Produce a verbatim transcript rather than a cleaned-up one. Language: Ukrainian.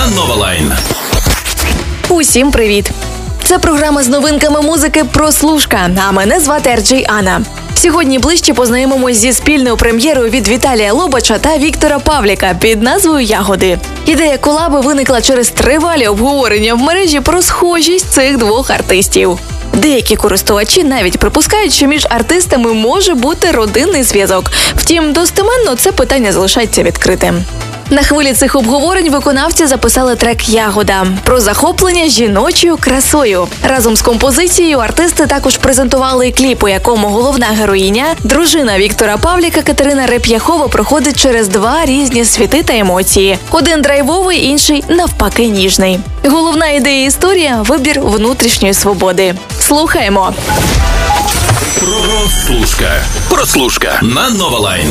на Новалайн. Усім привіт! Це програма з новинками музики «Прослушка», а мене звати Ар Джей Анна. Сьогодні ближче познайомимось зі спільною прем'єрою від Віталія Лобача та Віктора Павліка під назвою «Ягоди». Ідея колаби виникла через тривалі обговорення в мережі про схожість цих двох артистів. Деякі користувачі навіть припускають, що між артистами може бути родинний зв'язок. Втім, достеменно це питання залишається відкритим. На хвилі цих обговорень виконавці записали трек «Ягода» про захоплення жіночою красою. Разом з композицією артисти також презентували кліп, у якому головна героїня, дружина Віктора Павліка Катерина Реп'яхова, проходить через два різні світи та емоції. Один драйвовий, інший навпаки ніжний. Головна ідея історії – вибір внутрішньої свободи. Слухаємо. Прослушка. Прослушка на Новалайн.